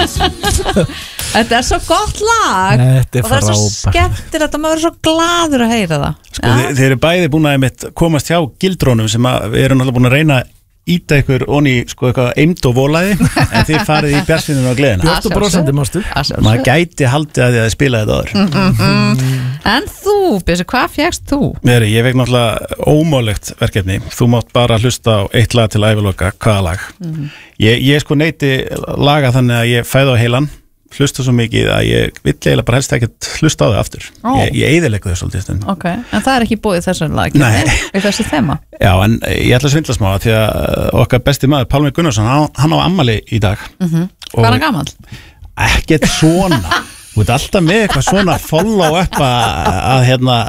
Þetta svo gott lag Þetta og það svo skemmtilegt og maður svo gladur að heyra það. Sko, þið eru bæði búin að komast hjá gildrónum sem við erum alltaf búin að reyna íta ykkur onni sko eitthvað eimd og volaði en þið farið í bjartsýninu og gleðina. Björt og brosandi mástu. Maður gæti haldið að þið að spila þetta áður. En þú, Bjössi, hvað fékkst þú? Ég fekk náttúrulega ómálegt verkefni. Þú mátt bara hlusta á eitt lag til æviloka, hvaða lag. Ég sko neyti laga þannig að ég fæði á heilan, hlusta svo mikið að ég vill eiginlega bara helst ekkert hlusta á það aftur. Ég eyðileggur þau svolítið stund. Ok, en það ekki búið þessum lag í þessu þema. Já, en ég ætla að svindla smá því að okkar besti maður, Pálmi Gunnarsson, hann á ammali í dag. Hvað er hann gamall? Ekkert svona. Þú veit alltaf með eitthvað svona follow up að